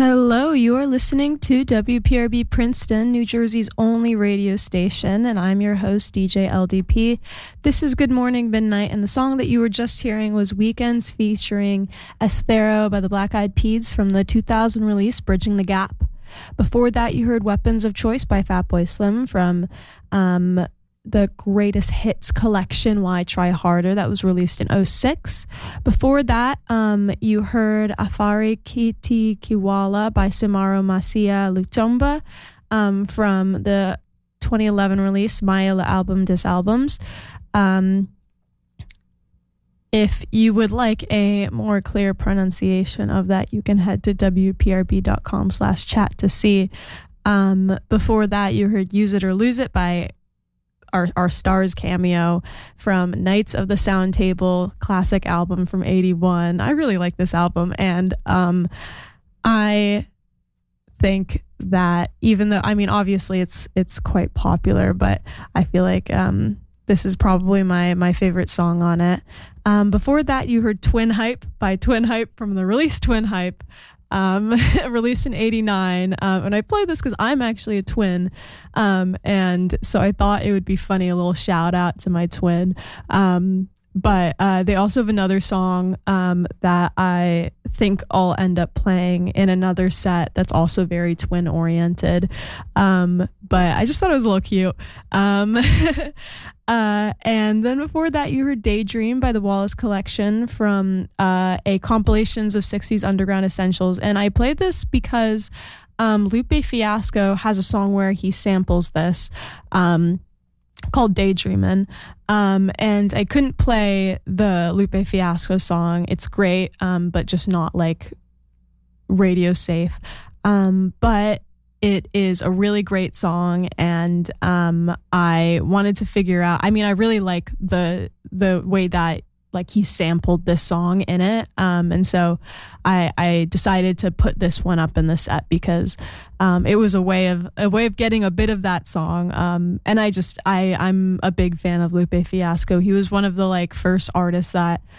Hello, you are listening to WPRB Princeton, New Jersey's only radio station, and I'm your host, DJ LDP. This is Good Morning Midnight, and the song that you were just hearing was Weekends featuring Esthero by the Black Eyed Peas from the 2000 release Bridging the Gap. Before that, you heard Weapons of Choice by Fatboy Slim from the Greatest Hits collection, Why Try Harder, that was released in '06. Before that, you heard Afari Kiti Kiwala by Simaro Masia Lutomba from the 2011 release Maya Album Dis Albums. If you would like a more clear pronunciation of that, you can head to wprb.com/chat to see. Before that, you heard Use It or Lose It by our Stars cameo from Knights of the Sound Table, classic album from '81. I really like this album, and I think that even though, I mean, obviously it's quite popular, but I feel like this is probably my favorite song on it. Before that, you heard Twin Hype by Twin Hype from the release Twin Hype, released in '89, and I play this because I'm actually a twin, and so I thought it would be funny, a little shout out to my twin. But they also have another song that I think I'll end up playing in another set that's also very twin oriented, but I just thought it was a little cute. And then before that, you heard Daydream by the Wallace Collection from a compilations of 60s underground essentials. And I played this because Lupe Fiasco has a song where he samples this called Daydreamin'. And I couldn't play the Lupe Fiasco song. It's great, but just not like radio safe. But it is a really great song, and I wanted to figure out, I mean, I really like the way that like he sampled this song in it, and so I decided to put this one up in the set because it was a way of getting a bit of that song, and I'm a big fan of Lupe Fiasco. He was one of the like first artists that